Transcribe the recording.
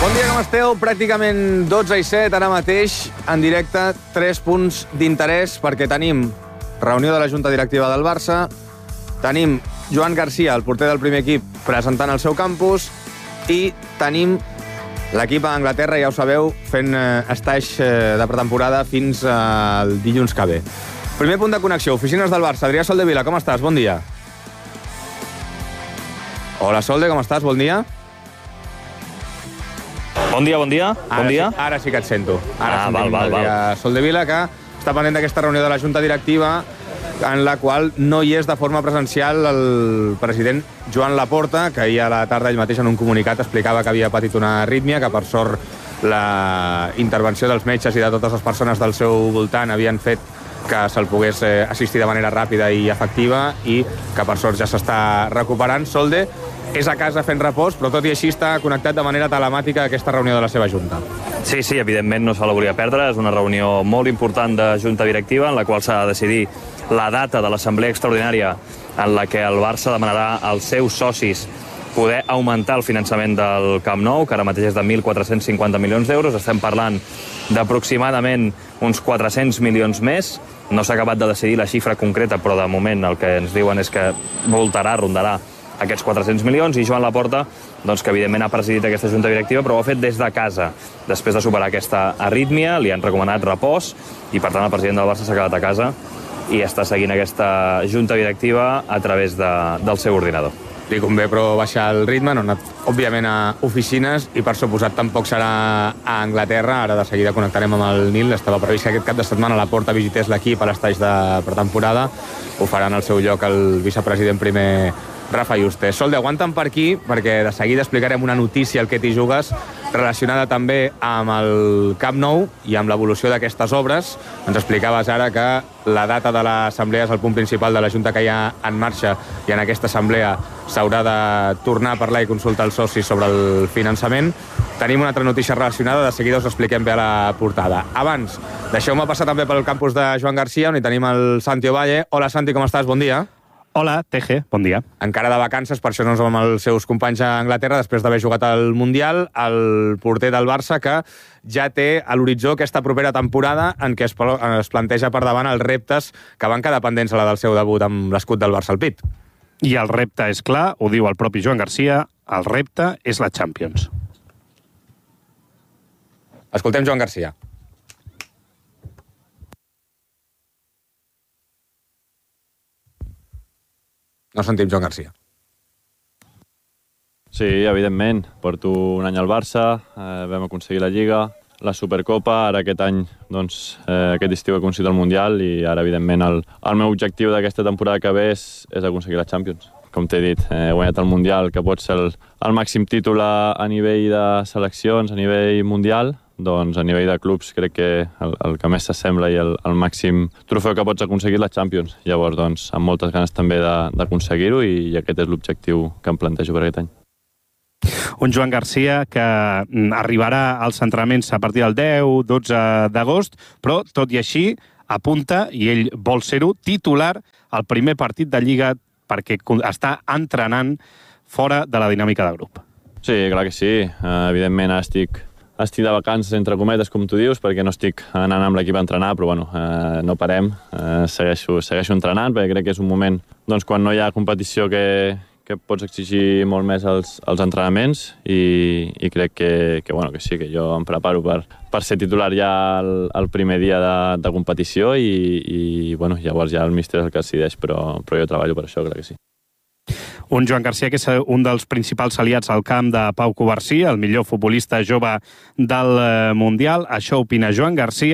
Bon dia, com esteu? Pràcticament 12:07 ara mateix, en directe, 3 punts d'interès, perquè tenim reunió de la Junta Directiva del Barça, tenim Joan Garcia, el porter del primer equip, presentant el seu campus, i tenim l'equip a Anglaterra, ja ho sabeu, fent estatge de pretemporada fins al dilluns que ve. Primer punt de connexió, oficines del Barça. Adrià Soldevila, com estàs? Bon dia. Hola, Solde, com estàs? Bon dia. Bon dia, bon dia. Bon dia. Ara sí que et sento. Ara val. Soldevila, que està pendent d'aquesta reunió de la Junta Directiva en la qual no hi és de forma presencial el president Joan Laporta, que ahir a la tarda ell mateix en un comunicat explicava que havia patit una arrítmia, que per sort la intervenció dels metges i de totes les persones del seu voltant havien fet que se'l pogués assistir de manera ràpida i efectiva i que per sort ja s'està recuperant. Solde és a casa fent repòs, però tot i així està connectat de manera telemàtica a aquesta reunió de la seva Junta. Sí, evidentment no se la volia perdre. És una reunió molt important de Junta Directiva en la qual s'ha de decidir la data de l'assemblea extraordinària en la que el Barça demanarà als seus socis poder augmentar el finançament del Camp Nou, que ara mateix és de 1.450 milions d'euros. Estem parlant d'aproximadament uns 400 milions més. No s'ha acabat de decidir la xifra concreta, però de moment el que ens diuen és que rondarà aquests 400 milions, i Joan Laporta, doncs, que evidentment ha presidit aquesta Junta Directiva, però ho ha fet des de casa. Després de superar aquesta arrítmia, li han recomanat repòs, i per tant el president del Barça s'ha quedat a casa i està seguint aquesta Junta Directiva a través del seu ordinador. Li convé, però, baixar el ritme, no ha anat, òbviament, a oficines, i per suposat tampoc serà a Anglaterra. Ara de seguida connectarem amb el Nil. Estava previst que aquest cap de setmana Laporta visités l'equip a l'estatge de pretemporada. Ho faran al seu lloc el vicepresident primer Rafa Yuste. Solde, aguanta'm per aquí, perquè de seguida explicarem una notícia al que t'hi jugues, relacionada també amb el Camp Nou i amb l'evolució d'aquestes obres. Ens explicaves ara que la data de l'assemblea és el punt principal de la Junta que hi ha en marxa, i en aquesta assemblea s'haurà de tornar a parlar i consultar els socis sobre el finançament. Tenim una altra notícia relacionada, de seguida us expliquem bé a la portada. Abans, deixeu-me passar també pel campus de Joan Garcia, on hi tenim el Santi Ovalle. Hola, Santi, com estàs? Bon dia. Hola, TG, bon dia. Encara de vacances, per això no ens vam amb els seus companys a Anglaterra, després d'haver jugat al Mundial, el porter del Barça, que ja té a l'horitzó aquesta propera temporada en què es planteja per davant els reptes que van quedar pendents a la del seu debut amb l'escut del Barça al pit. I el repte és clar, ho diu el propi Joan Garcia, el repte és la Champions. Escoltem Joan Garcia. No sentim Joan Garcia. Sí, evidentment. Porto un any al Barça, vam aconseguir la Lliga, la Supercopa, ara aquest any, doncs, aquest estiu he aconseguit el Mundial, i ara, evidentment, el meu objectiu d'aquesta temporada que ve és aconseguir la Champions. Com t'he dit, he guanyat el Mundial, que pot ser el màxim títol a nivell de seleccions, a nivell mundial. Doncs a nivell de clubs crec que el que més s'assembla i el màxim trofeu que pots aconseguir és la Champions. Llavors, doncs, amb moltes ganes també d'aconseguir-ho, i aquest és l'objectiu que em plantejo per aquest any. Un Joan Garcia que arribarà als entrenaments a partir del 10-12 d'agost, però, tot i així, apunta, i ell vol ser-ho, titular al primer partit de Lliga, perquè està entrenant fora de la dinàmica de grup. Sí, clar que sí. Evidentment, estic de vacances, entre cometes, com tu dius, perquè no estic anant amb l'equip a entrenar, però bueno, no parem, segueixo entrenant, perquè crec que és un moment, doncs, quan no hi ha competició que pots exigir molt més els entrenaments, i crec que sí, que jo em preparo per ser titular ja el primer dia de competició, i bueno, llavors ja el míster és el que decideix, però jo treballo per això, crec que sí. Un Joan Garcia que és un dels principals aliats al camp de Pau Covarsí, el millor futbolista jove del Mundial. Això opina Joan Garcia.